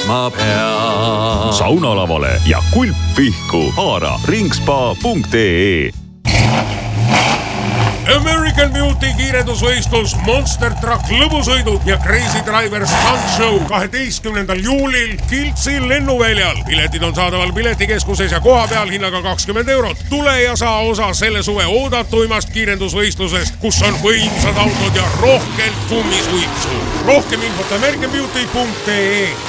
ma pean. Saunalavale ja kulp pihku. haara ringspa.ee. American Beauty kiirendusvõistlus, Monster Truck lõbusõidud ja Crazy Driver Stunt Show 12. juulil Kiltsi lennuväljal. Piletid on saadaval piletikeskuses ja koha peal hinnaga 20 €. Tule ja saa osa selle suve oodatuimast kiirendusvõistlusest, kus on võimsad autod ja rohkelt kummisuitsu. Rohkem infot americanbeauty.ee.